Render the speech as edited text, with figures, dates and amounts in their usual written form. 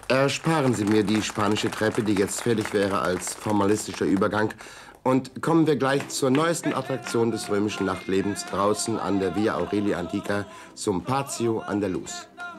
Ersparen Sie mir die spanische Treppe, die jetzt fällig wäre als formalistischer Übergang. Und kommen wir gleich zur neuesten Attraktion des römischen Nachtlebens draußen an der Via Aurelia Antica, zum Patio Andaluz.